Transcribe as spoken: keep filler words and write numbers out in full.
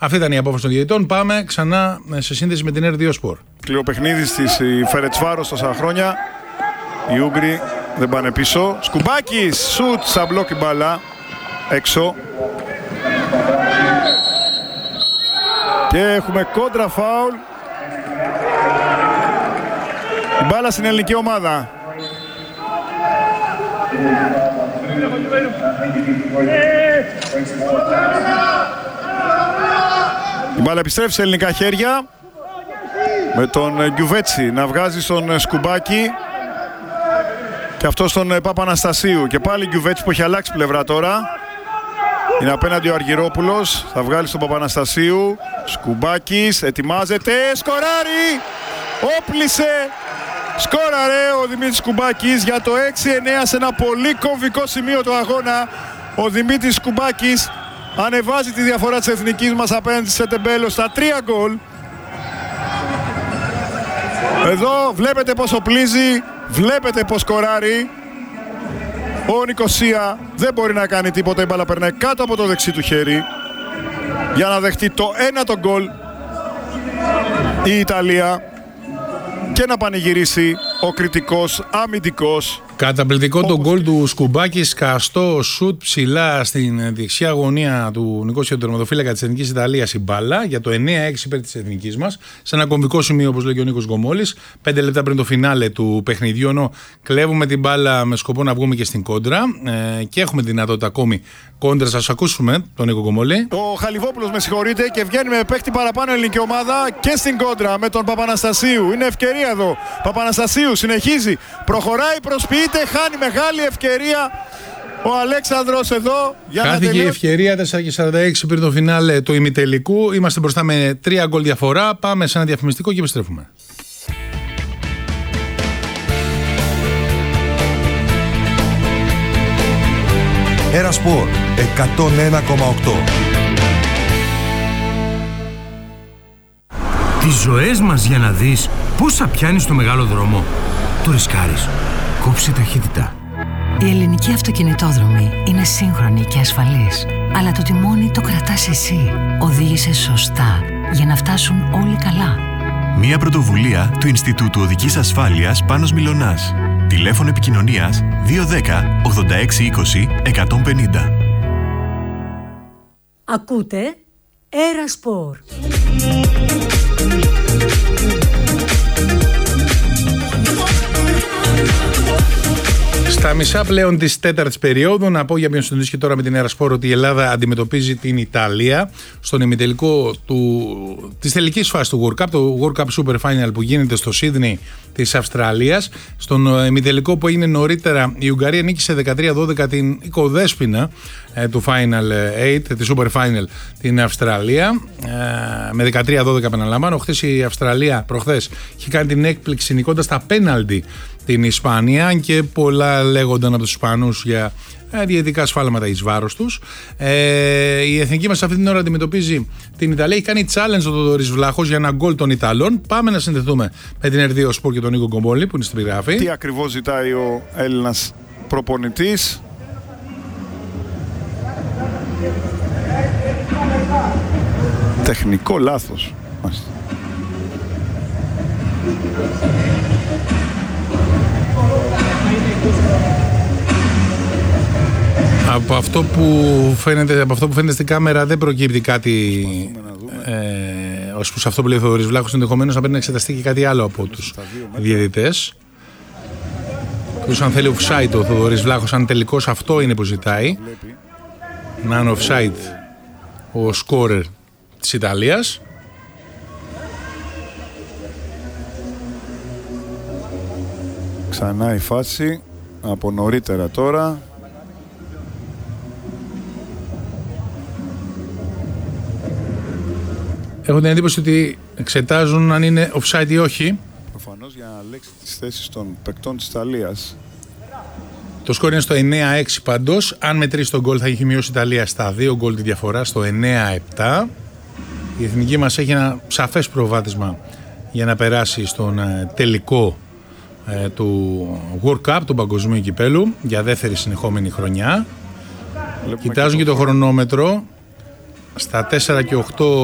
Αυτή ήταν η απόφαση των διαιτητών. Πάμε ξανά σε σύνδεση με την Ερ δύο Sport. Σκληρό παιχνίδι στις Φερετσβάρος τόσα χρόνια. Οι Ούγγροι δεν πάνε πίσω. Σκουμπάκης, σουτ, σαν μπλοκ η μπάλα. Έξω. Και έχουμε κόντρα φάουλ. Η μπάλα στην ελληνική ομάδα. Η μπάλα επιστρέφει σε ελληνικά χέρια. Με τον Γκιουβέτσι να βγάζει στον Σκουμπάκη. Και αυτό στον Παπαναστασίου. Και πάλι Γκιουβέτσι που έχει αλλάξει πλευρά τώρα. Είναι απέναντι ο Αργυρόπουλος. Θα βγάλει στον Παπαναστασίου. Σκουμπάκης ετοιμάζεται. Σκοράρει! Όπλησε! Σκόραρε ο Δημήτρης Σκουμπάκης για το έξι εννέα σε ένα πολύ κομβικό σημείο του αγώνα. Ο Δημήτρης Σκουμπάκης ανεβάζει τη διαφορά της εθνικής μας απέναντι σε Τεμπέλο στα τρία γκολ. Εδώ βλέπετε πως οπλίζει, βλέπετε πως σκοράρει. Ο Νικοσία δεν μπορεί να κάνει τίποτα, η μπάλα περνάει κάτω από το δεξί του χέρι για να δεχτεί το ένα το γκολ η Ιταλία και να πανηγυρίσει ο κριτικός αμυντικός. Καταπληκτικό το γκολ του Σκουμπάκη, σκαστό σουτ ψηλά στην δεξιά γωνία του Νικόσιου, τερματοφύλακα της Εθνικής Ιταλίας, η μπάλα για το εννέα έξι υπέρ της Εθνικής μας. Σε ένα κομβικό σημείο, όπως λέει και ο Νίκος Γκομόλης, πέντε λεπτά πριν το φινάλε του παιχνιδιού. Ενώ κλέβουμε την μπάλα με σκοπό να βγούμε και στην κόντρα ε, και έχουμε δυνατότητα ακόμη κόντρα. Σας ακούσουμε τον Νίκο Γκομόλη. Ο Χαλιβόπουλος, με συγχωρείτε, και βγαίνει με παίχτη παραπάνω ελληνική ομάδα και στην κόντρα με τον Παπαναστασίου. Είναι ευκαιρία εδώ. Παπαναστασίου συνεχίζει, προχωράει, προσποιείται, χάνει μεγάλη ευκαιρία ο Αλέξανδρος εδώ. Χάθηκε η ευκαιρία τέσσερα και σαράντα έξι πριν το φινάλε του ημιτελικού. Είμαστε μπροστά με τρία γκολ διαφορά. Πάμε σε ένα διαφημιστικό και επιστρέφουμε. Έρα Σπορ εκατόν ένα κόμμα οκτώ. Τις ζωές μας για να δεις πώς θα πιάνεις το μεγάλο δρόμο. Το ρισκάρεις. Κόψε ταχύτητα. Η ελληνική αυτοκινητόδρομη είναι σύγχρονη και ασφαλής. Αλλά το τιμόνι το κρατάς εσύ. Οδήγησε σωστά για να φτάσουν όλοι καλά. Μία πρωτοβουλία του Ινστιτούτου Οδικής Ασφάλειας Πάνος Μιλωνάς. Τηλέφωνο επικοινωνίας δύο ένα μηδέν ογδόντα έξι είκοσι εκατόν πενήντα. Ακούτε Έρα Σπορ. Στα μισά πλέον της τέταρτης περίοδου, να πω για ποιον συντονίσει και τώρα με την Έρα Σπορ ότι η Ελλάδα αντιμετωπίζει την Ιταλία στον ημιτελικό του, της τελικής φάσης του World Cup, το World Cup Super Final που γίνεται στο Σίδνεϊ της Αυστραλίας. Στον ημιτελικό που έγινε νωρίτερα, η Ουγγαρία νίκησε δεκατρία δώδεκα την οικοδέσποινα ε, του Final οκτώ, τη Super Final, την Αυστραλία, ε, με δεκατρία δώδεκα επαναλαμβάνω. Χθες η Αυστραλία, προχθές, είχε κάνει την έκπληξη νικώντας στα πέναλτι την Ισπανία, αν και πολλά λέγονταν από τους Ισπανούς για διαιτητικά σφάλματα εις βάρος τους. Ε, η εθνική μας αυτή την ώρα αντιμετωπίζει την Ιταλία. Έχει κάνει challenge ο Θοδωρής Βλάχος για ένα γκολ των Ιταλών. Πάμε να συνδεθούμε με την Ερ δύο Sport και τον Νίκο Γκομπόλη που είναι στην περιγραφή. Τι ακριβώς ζητάει ο Έλληνας προπονητής. Τεχνικό λάθος. Από αυτό που φαίνεται, από αυτό που φαίνεται στην κάμερα δεν προκύπτει κάτι ε, ως προς αυτό που λέει ο Θοδωρής Βλάχος. Ενδεχομένως να πρέπει να εξεταστεί και κάτι άλλο από τους διαιτητές. Τους αν θέλει offside ο Θοδωρής Βλάχος, αν τελικώς αυτό είναι που ζητάει, να είναι offside ο σκόρερ της Ιταλίας. Ξανά η φάση από νωρίτερα τώρα. Έχω την εντύπωση ότι εξετάζουν αν είναι offside ή όχι. Προφανώς για να λέξει τις θέσεις των παικτών της Ιταλίας. Το σκορ είναι στο εννέα έξι πάντως. Αν μετρήσει τον γκολ θα έχει μειώσει η Ιταλία στα δύο γκολ τη διαφορά, στο εννέα επτά. Η εθνική μας έχει ένα σαφές προβάδισμα για να περάσει στον τελικό ε, του World Cup, του Παγκοσμίου Κυπέλου, για δεύτερη συνεχόμενη χρονιά. Βλέπουμε. Κοιτάζουν και το χρονόμετρο στα τέσσερα και οκτώ